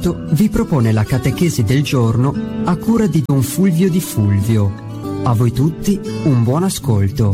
vi propone la catechesi del giorno a cura di Don Fulvio Di Fulvio. A voi tutti un buon ascolto.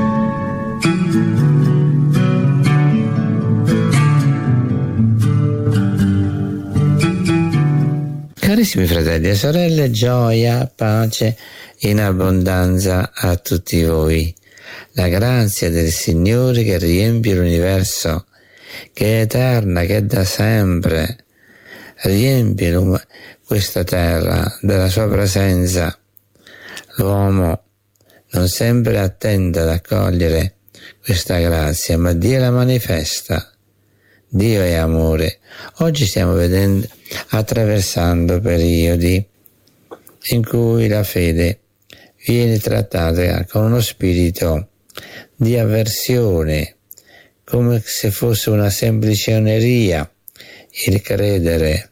Carissimi fratelli e sorelle, gioia, pace in abbondanza a tutti voi. La grazia del Signore che riempie l'universo, che è eterna, che è da sempre, riempie questa terra della sua presenza. L'uomo non sempre è attento ad accogliere questa grazia, ma Dio la manifesta. Dio è amore. Oggi stiamo attraversando periodi in cui la fede viene trattata con uno spirito di avversione, come se fosse una sempliceria il credere.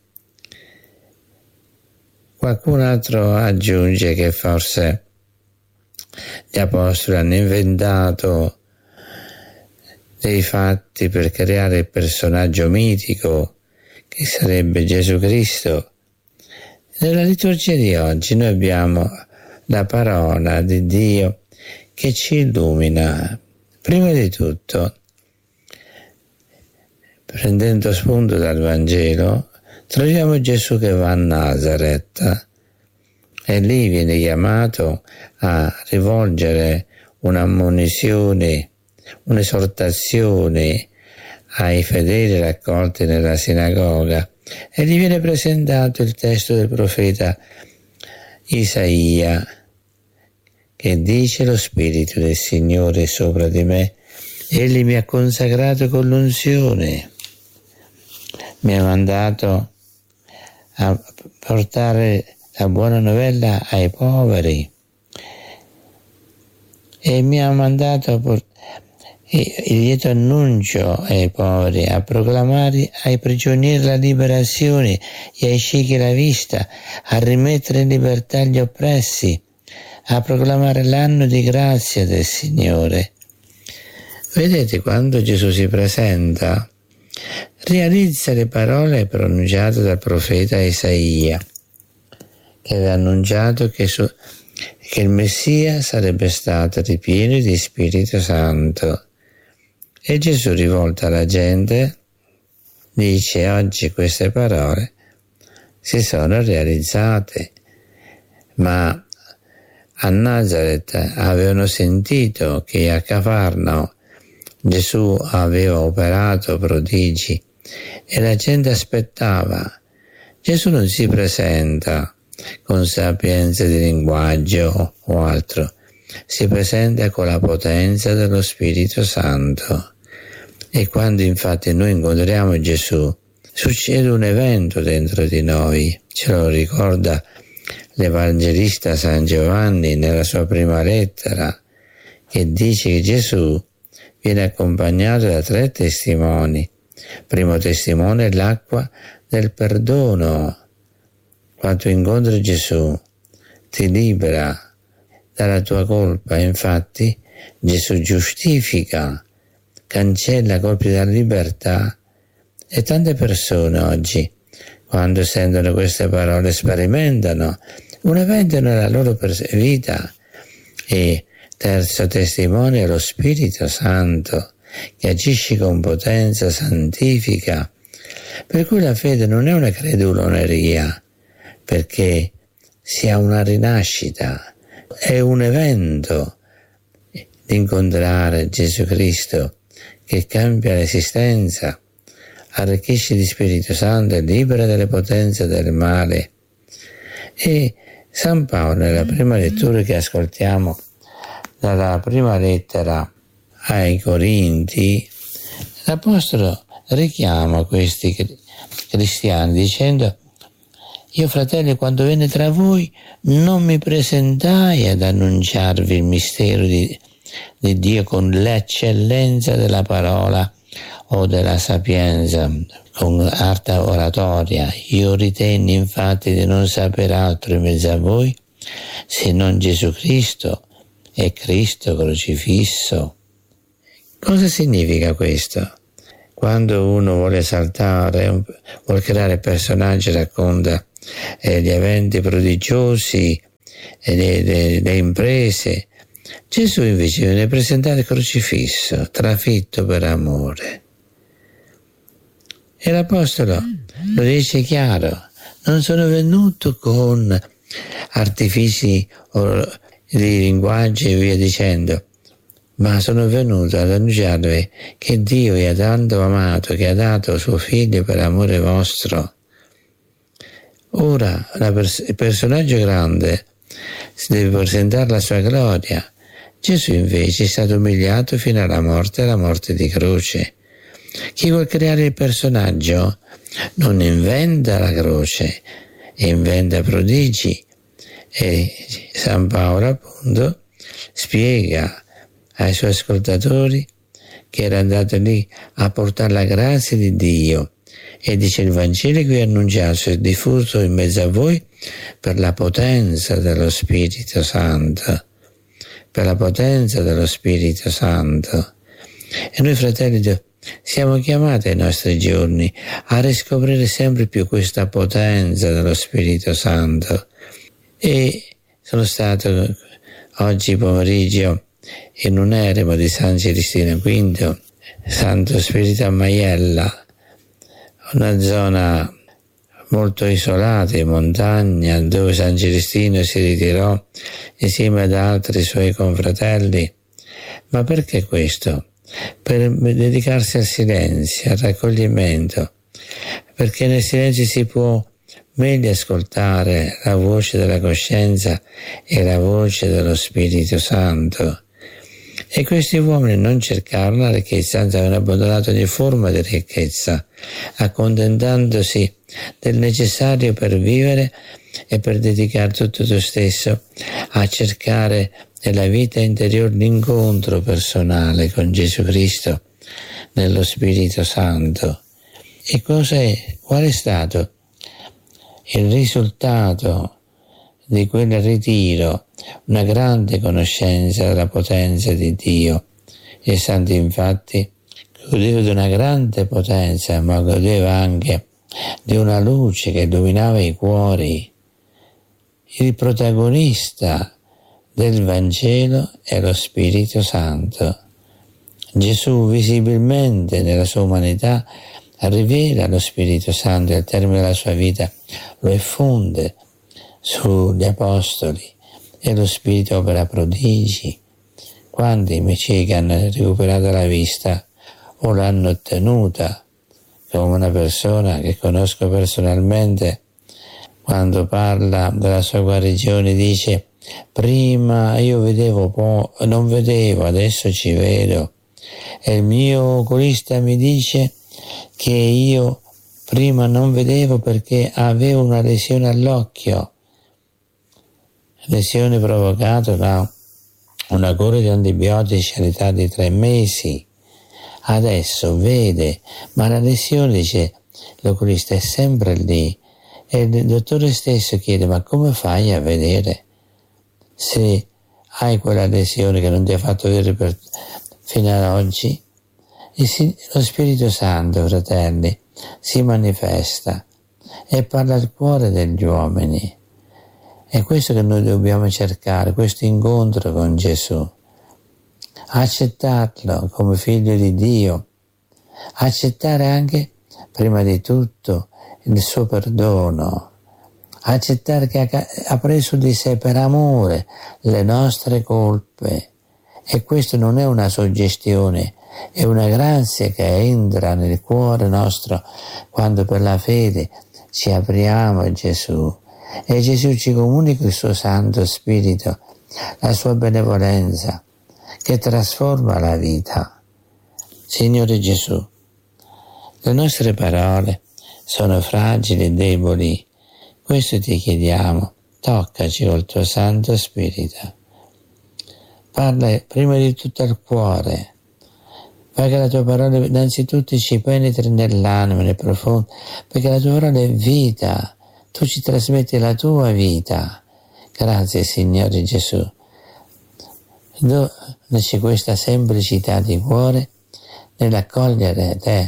Qualcun altro aggiunge che forse gli apostoli hanno inventato dei fatti per creare il personaggio mitico che sarebbe Gesù Cristo. Nella liturgia di oggi noi abbiamo la parola di Dio che ci illumina. Prima di tutto, prendendo spunto dal Vangelo, troviamo Gesù che va a Nazaret e lì viene chiamato a rivolgere un'ammonizione, un'esortazione ai fedeli raccolti nella sinagoga e gli viene presentato il testo del profeta Isaia che dice: lo Spirito del Signore è sopra di me, Egli mi ha consacrato con l'unzione, mi ha mandato a portare la buona novella ai poveri e mi ha mandato il lieto annuncio ai poveri, a proclamare ai prigionieri la liberazione e ai ciechi la vista, a rimettere in libertà gli oppressi, a proclamare l'anno di grazia del Signore. Vedete, quando Gesù si presenta, realizza le parole pronunciate dal profeta Isaia, che aveva annunciato che il Messia sarebbe stato ripieno di Spirito Santo. E Gesù, rivolto alla gente, dice: oggi queste parole si sono realizzate, ma a Nazaret avevano sentito che a Cafarnao Gesù aveva operato prodigi e la gente aspettava. Gesù non si presenta con sapienza di linguaggio o altro, si presenta con la potenza dello Spirito Santo. E quando infatti noi incontriamo Gesù, succede un evento dentro di noi, ce lo ricorda l'Evangelista San Giovanni nella sua prima lettera, che dice che Gesù viene accompagnato da 3 testimoni. Primo testimone è l'acqua del perdono. Quando incontri Gesù ti libera dalla tua colpa. Infatti Gesù giustifica, cancella colpi dalla libertà, e tante persone oggi, quando sentono queste parole, sperimentano un evento nella loro vita. E terzo testimone è lo Spirito Santo, che agisce con potenza, santifica. Per cui la fede non è una creduloneria, perché si ha una rinascita, è un evento di incontrare Gesù Cristo che cambia l'esistenza, arricchisce di Spirito Santo e libera dalle potenze del male. E San Paolo, nella prima lettura che ascoltiamo dalla prima lettera ai Corinti, l'Apostolo richiama questi cristiani dicendo: io, fratelli, quando venne tra voi non mi presentai ad annunciarvi il mistero di Dio con l'eccellenza della parola o della sapienza, con arte oratoria. Io ritenni infatti di non sapere altro in mezzo a voi se non Gesù Cristo e Cristo crocifisso. Cosa significa questo? quando uno vuole esaltare, vuole creare personaggi, racconta gli eventi prodigiosi, le imprese. Gesù invece viene presentato crocifisso, trafitto per amore. E l'Apostolo lo dice chiaro: non sono venuto con artifici di linguaggio e via dicendo, ma sono venuto ad annunciarvi che Dio vi ha tanto amato che ha dato suo figlio per amore vostro. Ora il personaggio grande si deve presentare la sua gloria. Gesù invece è stato umiliato fino alla morte di croce. Chi vuol creare il personaggio non inventa la croce, inventa prodigi. E San Paolo appunto spiega ai suoi ascoltatori che era andato lì a portare la grazia di Dio, e dice: il Vangelo che vi ho annunciato è diffuso in mezzo a voi per la potenza dello Spirito Santo, per la potenza dello Spirito Santo. E noi, fratelli, siamo chiamati ai nostri giorni a riscoprire sempre più questa potenza dello Spirito Santo. E sono stato oggi pomeriggio in un eremo di San Celestino V, Santo Spirito a Maiella, una zona molto isolata in montagna, dove San Celestino si ritirò insieme ad altri suoi confratelli. Ma perché questo? Per dedicarsi al silenzio, al raccoglimento, perché nel silenzio si può meglio ascoltare la voce della coscienza e la voce dello Spirito Santo. E questi uomini non cercarono la ricchezza, anzi avevano abbandonato ogni forma di ricchezza, accontentandosi del necessario per vivere e per dedicare tutto se stesso a cercare nella vita interiore l'incontro personale con Gesù Cristo, nello Spirito Santo. E qual è stato il risultato di quel ritiro? Una grande conoscenza della potenza di Dio. Il santo infatti godeva di una grande potenza, ma godeva anche di una luce che illuminava i cuori. Il protagonista del Vangelo è lo Spirito Santo. Gesù visibilmente nella sua umanità rivela lo Spirito Santo e al termine della sua vita lo effonde sugli apostoli, e lo Spirito opera prodigi. Quando i ciechi hanno recuperato la vista o l'hanno ottenuta, come una persona che conosco personalmente, quando parla della sua guarigione dice: prima io vedevo non vedevo, adesso ci vedo. E il mio oculista mi dice che io prima non vedevo perché avevo una lesione all'occhio, lesione provocata da una cura di antibiotici all'età di 3 mesi. Adesso vede, ma la lesione, dice l'oculista, è sempre lì. E il dottore stesso chiede: ma come fai a vedere se hai quella lesione che non ti ha fatto vedere fino ad oggi? E lo Spirito Santo, fratelli, si manifesta e parla al cuore degli uomini. È questo che noi dobbiamo cercare, questo incontro con Gesù. Accettarlo come figlio di Dio, accettare anche, prima di tutto, il suo perdono, accettare che ha preso di sé per amore le nostre colpe. E questo non è una suggestione, è una grazia che entra nel cuore nostro quando per la fede ci apriamo a Gesù. E Gesù ci comunica il suo Santo Spirito, la sua benevolenza, che trasforma la vita. Signore Gesù, le nostre parole sono fragili e deboli, questo ti chiediamo, toccaci col tuo Santo Spirito. Parla prima di tutto al cuore, fai che la tua parola innanzitutto ci penetri nell'anima, nel profondo, perché la tua parola è vita, tu ci trasmetti la tua vita. Grazie Signore Gesù. Donaci questa semplicità di cuore nell'accogliere te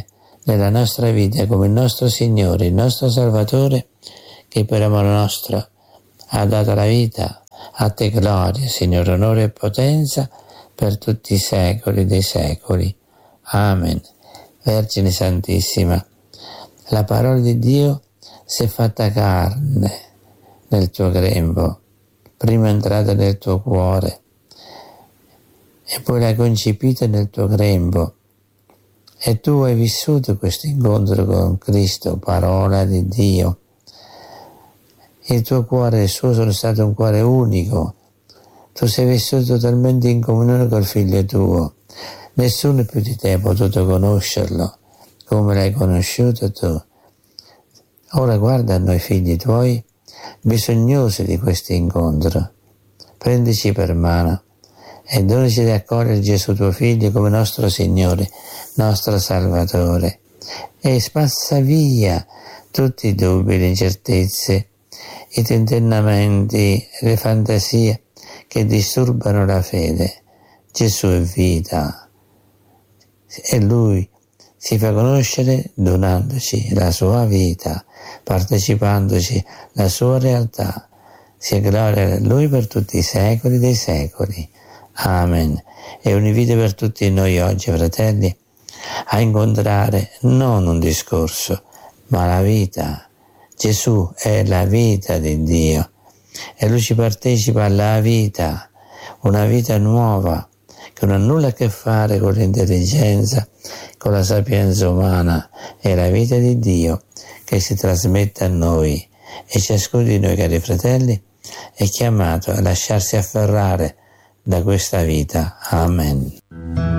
nella nostra vita come il nostro Signore, il nostro Salvatore, che per amore nostro ha dato la vita. A te gloria, Signore, onore e potenza per tutti i secoli dei secoli. Amen. Vergine Santissima, la parola di Dio si è fatta carne nel tuo grembo, prima è entrata nel tuo cuore e poi l'hai concepita nel tuo grembo, e tu hai vissuto questo incontro con Cristo, parola di Dio. Il tuo cuore e il suo sono stato un cuore unico. Tu sei vissuto totalmente in comunione col Figlio tuo. Nessuno più di te ha potuto conoscerlo come l'hai conosciuto tu. Ora guarda a noi figli tuoi, bisognosi di questo incontro. Prendici per mano e donaci di accogliere Gesù tuo Figlio come nostro Signore, nostro Salvatore, e spazza via tutti i dubbi, le incertezze, i tentennamenti, le fantasie che disturbano la fede. Gesù è vita e Lui si fa conoscere donandoci la sua vita, partecipandoci la sua realtà. Sia gloria a Lui per tutti i secoli dei secoli. Amen. E un invito per tutti noi oggi, fratelli, a incontrare non un discorso, ma la vita. Gesù è la vita di Dio e Lui ci partecipa alla vita, una vita nuova che non ha nulla a che fare con l'intelligenza, con la sapienza umana. È la vita di Dio che si trasmette a noi, e ciascuno di noi, cari fratelli, è chiamato a lasciarsi afferrare da questa vita. Amen.